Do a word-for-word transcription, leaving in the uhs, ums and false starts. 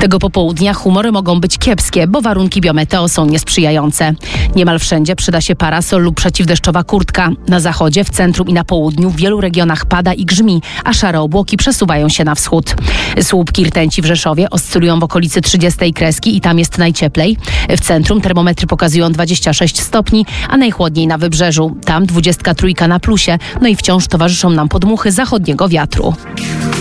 Tego popołudnia humory mogą być kiepskie, bo warunki biometeo są niesprzyjające. Niemal wszędzie przyda się parasol lub przeciwdeszczowa kurtka. Na zachodzie, w centrum i na południu w wielu regionach pada i grzmi, a szare obłoki przesuwają się na wschód. Słupki rtęci w Rzeszowie oscylują w okolicy trzydziestej kreski i tam jest najcieplej. W centrum termometry pokazują dwadzieścia sześć stopni, a najchłodniej na Wybrzeżu. Tam dwudziestka trójka na plusie, no i wciąż towarzyszą nam podmuchy zachodniego wiatru.